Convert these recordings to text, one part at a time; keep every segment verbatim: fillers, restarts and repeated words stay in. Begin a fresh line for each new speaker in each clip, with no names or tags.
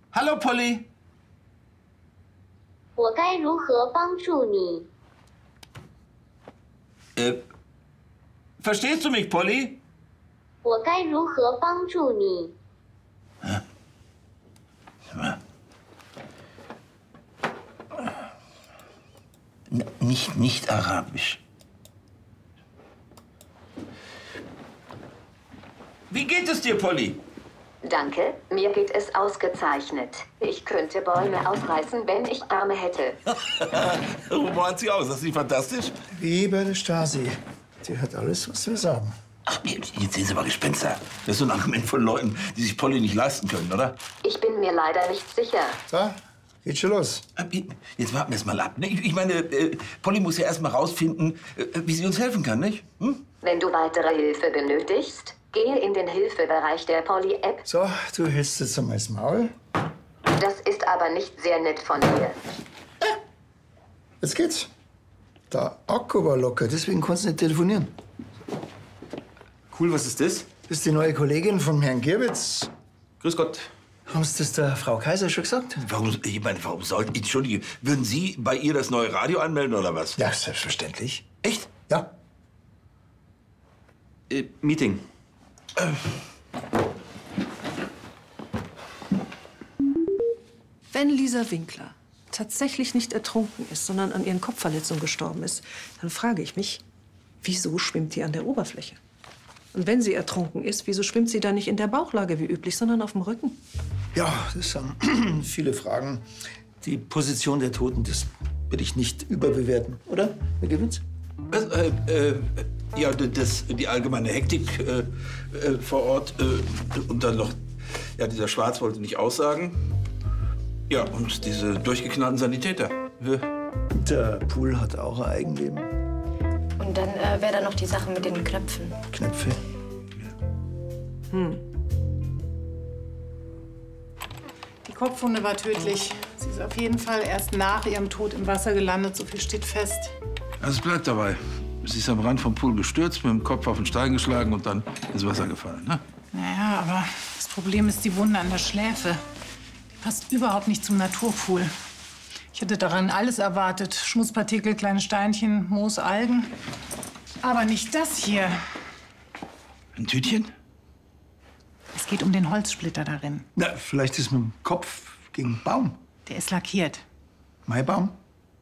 Hallo, Polly.
我该如何帮助你?
Äh, verstehst du mich, Polly?
我该如何帮助你?
Hä? N nicht, nicht Arabisch. Wie geht es dir, Polly?
Danke, mir geht es ausgezeichnet. Ich könnte Bäume ausreißen, wenn ich Arme hätte.
Humor hat sie aus, ist das nicht fantastisch?
Wie bei der Stasi. Die hat alles, was wir sagen.
Ach, jetzt sehen Sie mal Gespenster. Das ist so ein Argument von Leuten, die sich Polly nicht leisten können, oder?
Ich bin mir leider nicht sicher.
So, geht schon los.
Jetzt warten wir es mal ab. Ne? Ich meine, äh, Polly muss ja erst mal rausfinden, äh, wie sie uns helfen kann, nicht? Hm?
Wenn du weitere Hilfe benötigst, gehe in den Hilfebereich der Polly-App.
So, du hältst jetzt einmal das Maul.
Das ist aber nicht sehr nett von dir.
Jetzt geht's. Der Akku war locker, deswegen kannst du nicht telefonieren.
Cool, was ist das?
Das ist die neue Kollegin von Herrn Gierwitz.
Grüß Gott.
Haben Sie das der Frau Kaiser schon gesagt?
Warum, ich meine, warum sollten, Entschuldige, würden Sie bei ihr das neue Radio anmelden oder was?
Ja, selbstverständlich.
Echt?
Ja.
Äh, Meeting.
Äh.
Wenn Lisa Winkler tatsächlich nicht ertrunken ist, sondern an ihren Kopfverletzungen gestorben ist, dann frage ich mich, wieso schwimmt die an der Oberfläche? Und wenn sie ertrunken ist, wieso schwimmt sie dann nicht in der Bauchlage wie üblich, sondern auf dem Rücken?
Ja, das sind viele Fragen. Die Position der Toten, das will ich nicht überbewerten, oder, Herr Gierwitz?
Was, äh, äh, ja, das, die allgemeine Hektik äh, äh, vor Ort äh, und dann noch, ja, dieser Schwarz wollte nicht aussagen. Ja, und diese durchgeknallten Sanitäter.
Der Pool hat auch ein Eigenleben.
Und dann äh, wäre da noch die Sache mit den Knöpfen.
Knöpfe?
Hm.
Die Kopfwunde war tödlich. Sie ist auf jeden Fall erst nach ihrem Tod im Wasser gelandet. So viel steht fest.
Also es bleibt dabei. Sie ist am Rand vom Pool gestürzt, mit dem Kopf auf den Stein geschlagen und dann ins Wasser gefallen. Ne?
Naja, aber das Problem ist die Wunde an der Schläfe. Die passt überhaupt nicht zum Naturpool. Ich hätte daran alles erwartet. Schmutzpartikel, kleine Steinchen, Moos, Algen. Aber nicht das hier.
Ein Tütchen?
Es geht um den Holzsplitter darin.
Na, vielleicht ist mit dem Kopf gegen einen Baum.
Der ist lackiert.
Maibaum?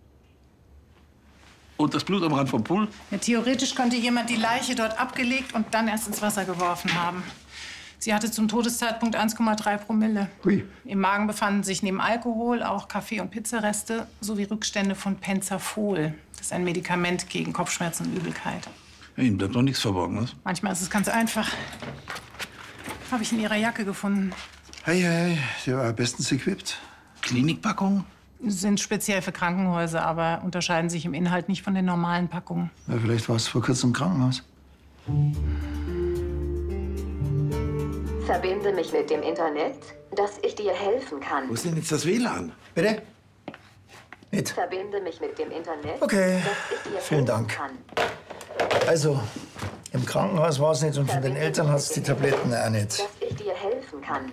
Und das Blut am Rand vom Pool?
Ja, theoretisch könnte jemand die Leiche dort abgelegt und dann erst ins Wasser geworfen haben. Sie hatte zum Todeszeitpunkt eins Komma drei Promille.
Ui.
Im Magen befanden sich neben Alkohol auch Kaffee- und Pizzareste sowie Rückstände von Penzafol. Das ist ein Medikament gegen Kopfschmerzen und Übelkeit.
Ja, Ihnen bleibt noch nichts verborgen, was?
Manchmal ist es ganz einfach. Habe ich in ihrer Jacke gefunden.
Hey, hey, der war bestens equipped.
Klinikpackungen?
Sind speziell für Krankenhäuser, aber unterscheiden sich im Inhalt nicht von den normalen Packungen.
Ja, vielleicht war es vor kurzem im Krankenhaus.
Verbinde mich mit dem Internet, dass ich dir helfen kann.
Wo ist denn jetzt das W L A N?
Bitte? Nicht.
Verbinde mich mit dem Internet,
Okay,
dass ich dir
vielen
helfen
Dank.
kann.
Also, im Krankenhaus war es nicht und von den Eltern hat es die Tabletten auch nicht.
Dass ich dir helfen kann.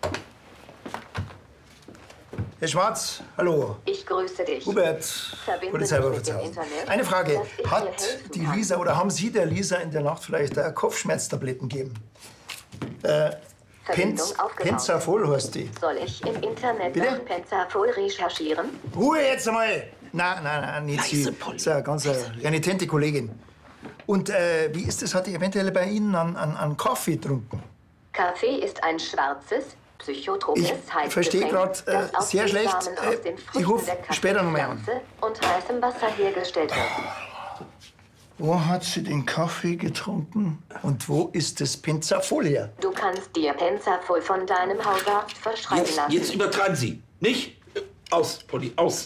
Herr Schwarz, hallo.
Ich grüße dich.
Hubert,
Verbinde
Polizei
mich mit dem
Wolfertshausen.
Internet,
Eine Frage,
dass ich dir
hat
helfen
die
kann.
Lisa oder haben Sie der Lisa in der Nacht vielleicht äh, Kopfschmerztabletten gegeben? Äh,
Verbindung
Penz,
aufgebaut.
Penzafol heißt die.
Soll ich im Internet
Bitte?
nach Penzafol recherchieren?
Ruhe jetzt einmal! Nein, nein, nein, nicht Sie.
Leise, Polly.
Das ist eine ganz äh, renitente Kollegin. Und äh, wie ist es, hat die eventuell bei Ihnen an, an, an Kaffee getrunken?
Kaffee ist ein schwarzes, psychotropes
Ich verstehe
Heißgetränk,
grad, äh,
das aus
sehr
den
schlecht.
Samen aus
Äh,
den
ich
Früchten
ruf
der
später noch mal an.
Kaffeepflanze und heißem Wasser hergestellt wird.
Wo hat sie den Kaffee getrunken? Und wo ist das Penzafol her?
Du kannst dir Penzafol von deinem Hausarzt verschreiben
Jetzt,
lassen.
jetzt übertreiben Sie. Nicht? Aus, Polly, aus.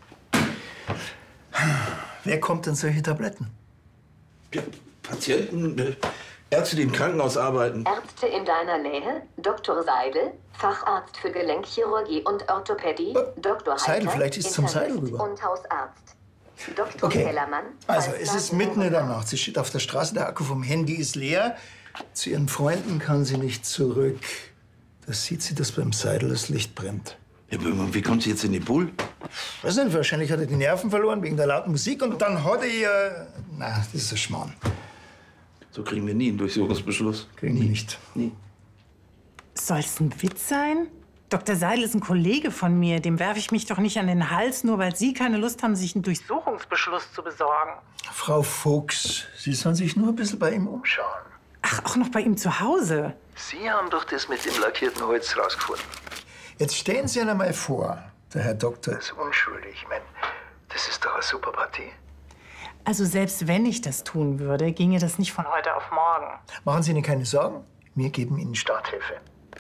Wer kommt denn solche Tabletten?
Ja, Patienten, äh, Ärzte, die im Krankenhaus arbeiten.
Ärzte in deiner Nähe? Doktor Seidel, Facharzt für Gelenkchirurgie und Orthopädie,
Äh,
Doktor
Seidel,
Heiter,
vielleicht ist zum
Internist
Seidel rüber.
und Hausarzt. Doktor
Okay,
Kellermann.
also
falls
es ist
Nasen-
mitten in der Nacht. Sie steht auf der Straße, der Akku vom Handy ist leer. Zu ihren Freunden kann sie nicht zurück. Das sieht sie, dass beim Seidel das Licht brennt.
Ja, wie kommt sie jetzt in die Pool?
Weiß nicht, wahrscheinlich hat er die Nerven verloren wegen der lauten Musik und dann hat er ihr... Na, das ist ein Schmarrn.
So kriegen wir nie einen Durchsuchungsbeschluss.
Kriegen wir nicht.
Nie.
Soll's ein Witz sein? Doktor Seidel ist ein Kollege von mir. Dem werfe ich mich doch nicht an den Hals, nur weil Sie keine Lust haben, sich einen Durchsuchungsbeschluss zu besorgen.
Frau Fuchs, Sie sollen sich nur ein bisschen bei ihm umschauen.
Ach, auch noch bei ihm zu Hause?
Sie haben doch das mit dem lackierten Holz rausgefunden.
Jetzt stellen Sie sich einmal vor, der Herr Doktor ist unschuldig. Ich meine, das ist doch eine super Partie.
Also selbst wenn ich das tun würde, ginge das nicht von heute auf morgen.
Machen Sie Ihnen keine Sorgen, wir geben Ihnen Starthilfe.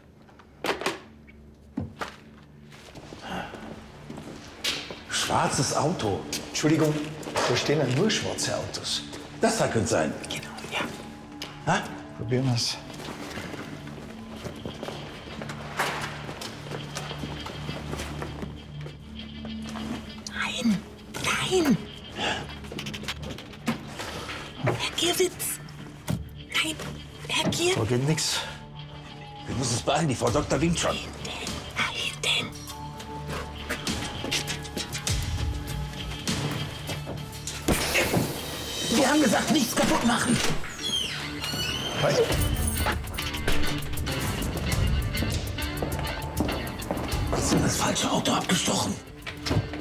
Schwarzes Auto.
Entschuldigung, da stehen ja nur schwarze Autos.
Das da könnte sein.
Genau, ja.
Ha?
Probieren wir's.
Nein, nein. Herr Gierwitz. Nein, Herr Gier.
Da geht nichts.
Wir müssen uns beeilen, die Frau Doktor winkt schon.
Nein, denn.
Wir haben gesagt, nichts kaputt machen.
Halt.